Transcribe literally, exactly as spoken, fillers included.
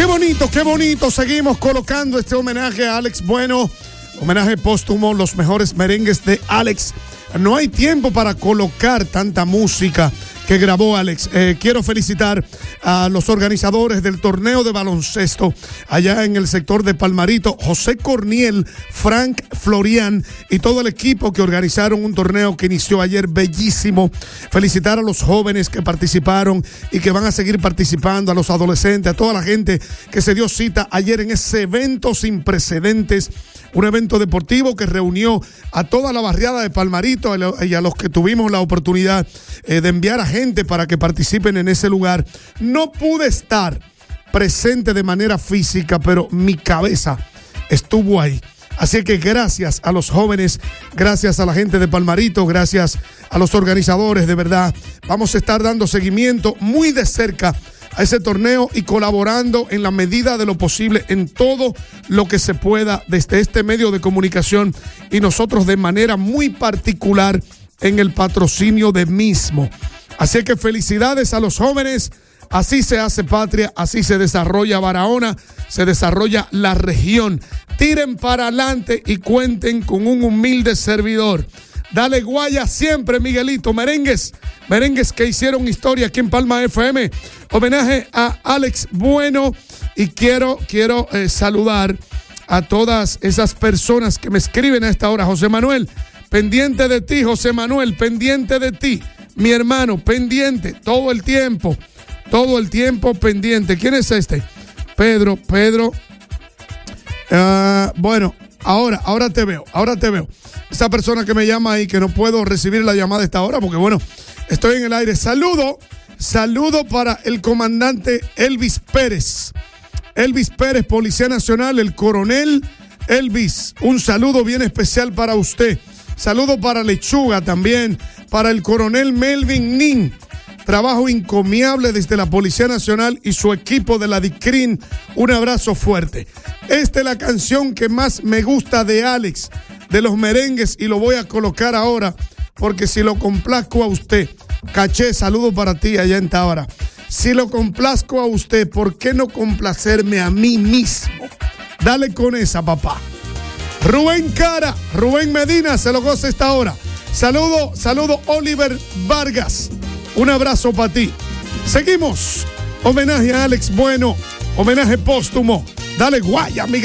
Qué bonito, qué bonito. Seguimos colocando este homenaje a Alex Bueno. Homenaje póstumo, los mejores merengues de Alex. No hay tiempo para colocar tanta música que grabó Alex. Eh, quiero felicitar a los organizadores del torneo de baloncesto allá en el sector de Palmarito, José Corniel, Frank Florian y todo el equipo que organizaron un torneo que inició ayer bellísimo. Felicitar a los jóvenes que participaron y que van a seguir participando, a los adolescentes, a toda la gente que se dio cita ayer en ese evento sin precedentes. Un evento deportivo que reunió a toda la barriada de Palmarito y a los que tuvimos la oportunidad eh, de enviar a gente para que participen en ese lugar. No pude estar presente de manera física, pero mi cabeza estuvo ahí. Así que gracias a los jóvenes, gracias a la gente de Palmarito, gracias a los organizadores, de verdad. Vamos a estar dando seguimiento muy de cerca a ese torneo y colaborando en la medida de lo posible en todo lo que se pueda desde este medio de comunicación y nosotros de manera muy particular en el patrocinio de mismo. Así que felicidades a los jóvenes. Así se hace patria, así se desarrolla Barahona, se desarrolla la región. Tiren para adelante y cuenten con un humilde servidor. Dale guaya siempre, Miguelito. Merengues, merengues que hicieron historia aquí en Palma F M. Homenaje a Alex Bueno. Y quiero, quiero eh, saludar a todas esas personas que me escriben a esta hora. José Manuel, pendiente de ti, José Manuel, pendiente de ti. Mi hermano, pendiente, todo el tiempo, todo el tiempo pendiente. ¿Quién es este? Pedro, Pedro. Uh, bueno, ahora, ahora te veo, ahora te veo. Esa persona que me llama ahí, que no puedo recibir la llamada a esta hora, porque bueno, estoy en el aire. Saludo, saludo para el comandante Elvis Pérez. Elvis Pérez, Policía Nacional, el coronel Elvis. Un saludo bien especial para usted. Saludo para Lechuga también, para el coronel Melvin Nin. Trabajo encomiable desde la Policía Nacional y su equipo de la DICRIN. Un abrazo fuerte. Esta es la canción que más me gusta de Alex, de los merengues, y lo voy a colocar ahora, porque si lo complazco a usted, Caché, saludo para ti allá en Tábara. Si lo complazco a usted, ¿por qué no complacerme a mí mismo? Dale con esa, papá. Rubén Cara, Rubén Medina, se lo goza esta hora. Saludo, saludo Oliver Vargas. Un abrazo para ti. Seguimos. Homenaje a Alex Bueno. Homenaje póstumo. Dale guaya, Miguel.